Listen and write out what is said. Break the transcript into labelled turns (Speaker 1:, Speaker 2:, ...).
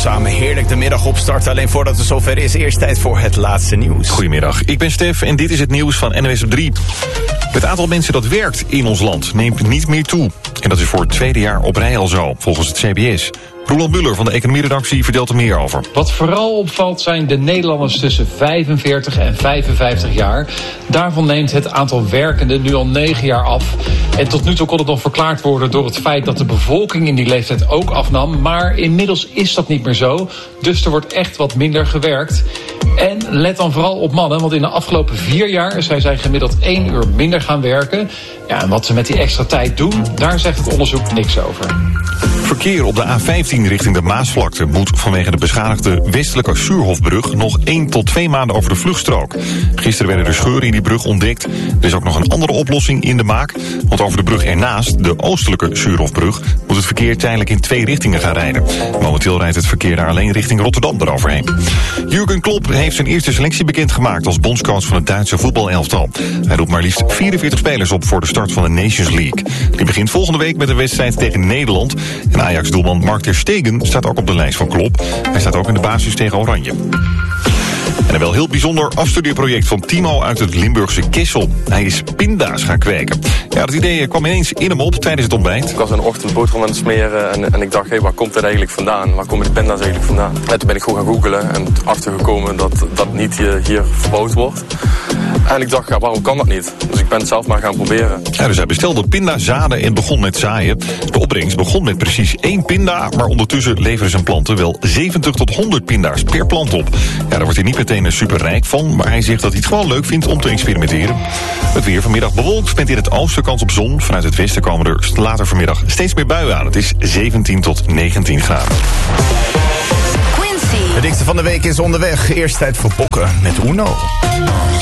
Speaker 1: samen heerlijk de middag opstarten. Alleen voordat het zover is, eerst tijd voor het laatste nieuws.
Speaker 2: Goedemiddag, ik ben Stef en dit is het nieuws van NOS op 3. Het aantal mensen dat werkt in ons land neemt niet meer toe. En dat is voor het tweede jaar op rij al zo, volgens het CBS. Roland Muller van de economieredactie vertelt er meer over.
Speaker 3: Wat vooral opvalt zijn de Nederlanders tussen 45 en 55 jaar. Daarvan neemt het aantal werkenden nu al 9 jaar af. En tot nu toe kon het nog verklaard worden door het feit dat de bevolking in die leeftijd ook afnam. Maar inmiddels is dat niet meer zo. Dus er wordt echt wat minder gewerkt. En let dan vooral op mannen, want in de afgelopen 4 jaar zijn zij gemiddeld 1 uur minder gaan werken. Ja, en wat ze met die extra tijd doen, daar zegt het onderzoek niks over.
Speaker 2: Verkeer op de A15 richting de Maasvlakte moet vanwege de beschadigde westelijke Suurhofbrug nog 1 tot 2 maanden over de vluchtstrook. Gisteren werden er scheuren in die brug ontdekt. Er is ook nog een andere oplossing in de maak, want over de brug ernaast, de oostelijke Suurhofbrug, moet het verkeer tijdelijk in 2 richtingen gaan rijden. Momenteel rijdt het verkeer daar alleen richting Rotterdam eroverheen. Jurgen Klopp heeft zijn eerste selectie bekendgemaakt als bondscoach van het Duitse voetbalelftal. Hij roept maar liefst 44 spelers op voor de start van de Nations League. Die begint volgende week met een wedstrijd tegen Nederland. En Ajax-doelman Mark ter Stegen staat ook op de lijst van Klopp. Hij staat ook in de basis tegen Oranje. En een wel heel bijzonder afstudeerproject van Timo uit het Limburgse Kessel. Hij is pinda's gaan kweken. Ja, het idee kwam ineens in hem op tijdens het ontbijt.
Speaker 4: Ik was een ochtend boterham aan het smeren en ik dacht, hé, waar komt dit eigenlijk vandaan? Waar komen die pinda's eigenlijk vandaan? En toen ben ik gewoon gaan googlen en achtergekomen dat dat niet hier verbouwd wordt. En ik dacht, ja, waarom kan dat niet? Dus ik ben het zelf maar gaan proberen.
Speaker 2: Ja, dus hij bestelde pindazaden en begon met zaaien. De opbrengst begon met precies 1 pinda, maar ondertussen leveren zijn planten wel 70 tot 100 pinda's per plant op. Ja, daar wordt hij niet meteen super rijk van, maar hij zegt dat hij het gewoon leuk vindt om te experimenteren. Het weer vanmiddag bewolkt, met in het oosten kans op zon. Vanuit het westen komen er later vanmiddag steeds meer buien aan. Het is 17 tot 19 graden.
Speaker 1: De dikste van de week is onderweg. Eerst tijd voor bokken met Uno.